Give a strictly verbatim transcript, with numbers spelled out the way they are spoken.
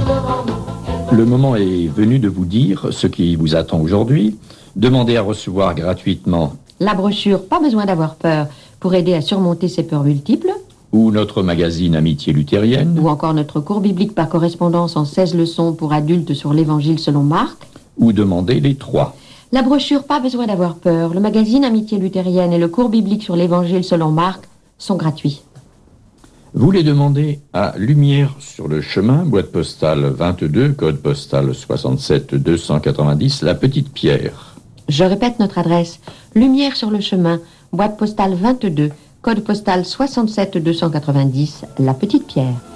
Le moment est venu de vous dire ce qui vous attend aujourd'hui. Demandez à recevoir gratuitement la brochure Pas besoin d'avoir peur pour aider à surmonter ses peurs multiples, ou notre magazine Amitié luthérienne, ou encore notre cours biblique par correspondance en seize leçons pour adultes sur l'Évangile selon Marc, ou demandez les trois. La brochure Pas besoin d'avoir peur, le magazine Amitié luthérienne et le cours biblique sur l'Évangile selon Marc sont gratuits. Vous les demandez à Lumière sur le chemin, boîte postale vingt-deux, code postal soixante-sept deux cent quatre-vingt-dix, La Petite-Pierre. Je répète notre adresse, Lumière sur le chemin, boîte postale vingt-deux, code postal soixante-sept deux cent quatre-vingt-dix, La Petite-Pierre.